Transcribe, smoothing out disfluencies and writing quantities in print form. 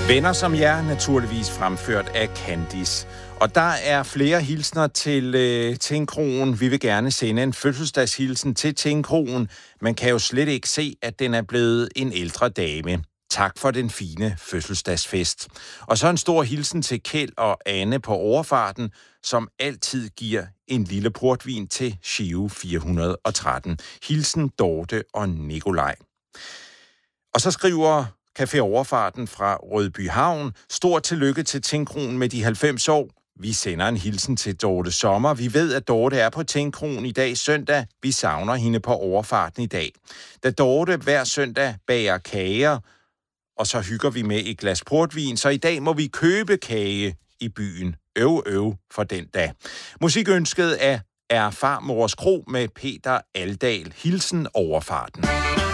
Venner som jer, naturligvis fremført af Candice. Og der er flere hilsner til Tingkroen. Vi vil gerne sende en fødselsdagshilsen til Tingkroen. Man kan jo slet ikke se, at den er blevet en ældre dame. Tak for den fine fødselsdagsfest. Og så en stor hilsen til Kjeld og Anne på overfarten, som altid giver en lille portvin til Giro 413. Hilsen Dorte og Nikolaj. Og så skriver Café Overfarten fra Rødby Havn: stort tillykke til Tingkroen med de 90 år. Vi sender en hilsen til Dorte Sommer. Vi ved, at Dorte er på Tingkroen i dag søndag. Vi savner hende på overfarten i dag. Da Dorte hver søndag bager kager, og så hygger vi med et glas portvin, så i dag må vi købe kage i byen. Øv for den dag. Musikønsket er Farmors Kro med Peter Aldal. Hilsen Overfarten.